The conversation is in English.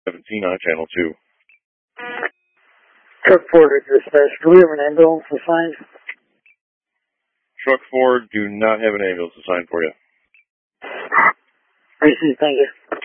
17 on channel 2. Truck 4 to dispatch. Do we have an ambulance assigned? Truck 4, do not have an ambulance assigned for you. I see, thank you.